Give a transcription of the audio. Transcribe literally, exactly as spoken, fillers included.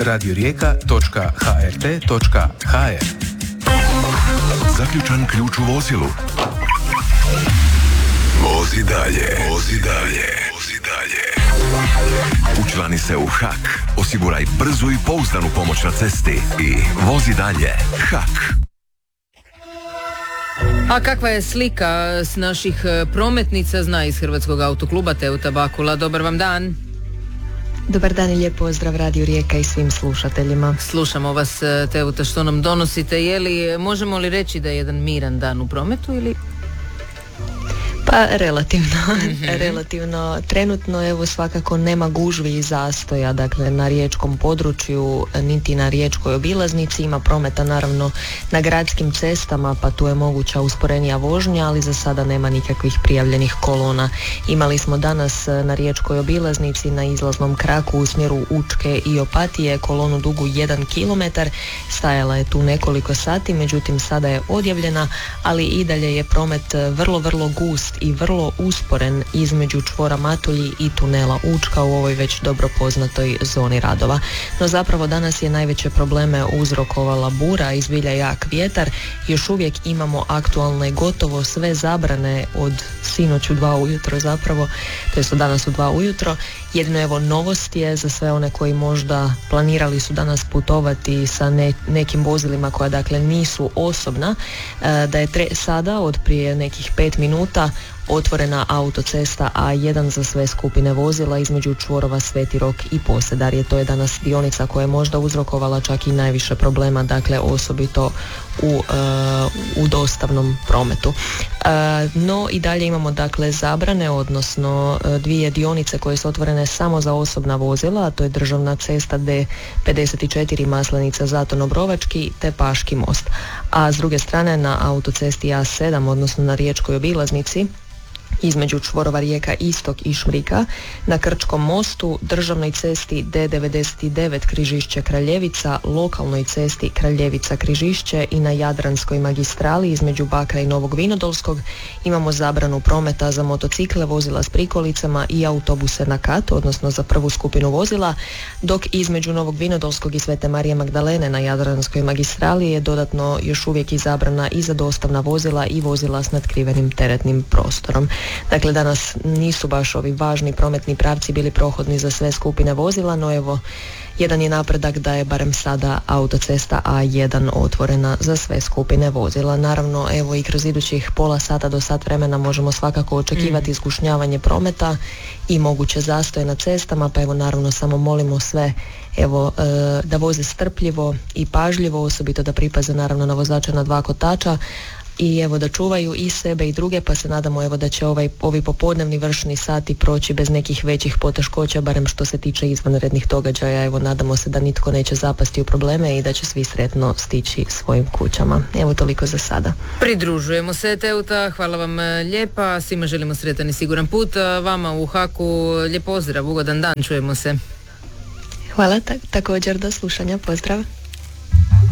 radio rijeka točka h r t točka h r. Zaključan ključ u vozilu. Vozi dalje, vozi dalje, vozi dalje. Učlani se u H A K. Osiguraj brzu i pouzdanu pomoć na cesti i vozi dalje. H A K. A kakva je slika s naših prometnica, zna iz Hrvatskog autokluba Teuta Bakula. Dobar vam dan. Dobar dan i lijep pozdrav Radio Rijeka i svim slušateljima. Slušamo vas, Teuta, što nam donosite. Je li, možemo li reći da je jedan miran dan u prometu ili... Pa relativno, mm-hmm. relativno. Trenutno evo svakako nema gužvi i zastoja, dakle na riječkom području niti na riječkoj obilaznici. Ima prometa naravno na gradskim cestama, pa tu je moguća usporenija vožnja, ali za sada nema nikakvih prijavljenih kolona. Imali smo danas na riječkoj obilaznici na izlaznom kraku u smjeru Učke i Opatije kolonu dugu jedan kilometar. Stajala je tu nekoliko sati, međutim sada je odjavljena, ali i dalje je promet vrlo, vrlo gust i vrlo usporen između čvora Matulji i tunela Učka u ovoj već dobro poznatoj zoni radova. No zapravo danas je najveće probleme uzrokovala bura i zbilja jak vjetar. Još uvijek imamo aktualne gotovo sve zabrane od sinoć u dva ujutro zapravo, to je danas u dva ujutro. Jedno evo novost je za sve one koji možda planirali su danas putovati sa ne, nekim vozilima koja dakle nisu osobna, da je tre, sada od prije nekih pet minuta otvorena autocesta A jedan za sve skupine vozila između čvorova Sveti Rok i Posedarje. To je danas dionica koja je možda uzrokovala čak i najviše problema, dakle osobito u, uh, u dostavnom prometu. Uh, no i dalje imamo dakle zabrane, odnosno uh, dvije dionice koje su otvorene samo za osobna vozila, a to je državna cesta D pedeset četiri Maslenica Zaton Obrovački te Paški most. A s druge strane na autocesti A sedam, odnosno na riječkoj obilaznici između čvorova Rijeka Istok i Šmrika, na Krčkom mostu, državnoj cesti D devedeset devet Križišće Kraljevica, lokalnoj cesti Kraljevica Križišće i na Jadranskoj magistrali između Bakra i Novog Vinodolskog imamo zabranu prometa za motocikle, vozila s prikolicama i autobuse na kat, odnosno za prvu skupinu vozila, dok između Novog Vinodolskog i Svete Marije Magdalene na Jadranskoj magistrali je dodatno još uvijek i zabrana i za dostavna vozila i vozila s natkrivenim teretnim prostorom. Dakle, danas nisu baš ovi važni prometni pravci bili prohodni za sve skupine vozila, no evo, jedan je napredak da je barem sada autocesta A jedan otvorena za sve skupine vozila. Naravno, evo i kroz idućih pola sata do sat vremena možemo svakako očekivati mm. zgušnjavanje prometa i moguće zastoje na cestama, pa evo naravno samo molimo sve evo e, da voze strpljivo i pažljivo, osobito da pripaze naravno na vozača na dva kotača, i evo da čuvaju i sebe i druge, pa se nadamo evo da će ovaj, ovi popodnevni vršni sati proći bez nekih većih poteškoća, barem što se tiče izvanrednih događaja. Evo nadamo se da nitko neće zapasti u probleme i da će svi sretno stići svojim kućama. Evo toliko za sada. Pridružujemo se, Teuta, hvala vam lijepa, svima želimo sretan i siguran put, vama u H A K-u lijep pozdrav, ugodan dan, čujemo se. Hvala, ta- također do slušanja, pozdrav.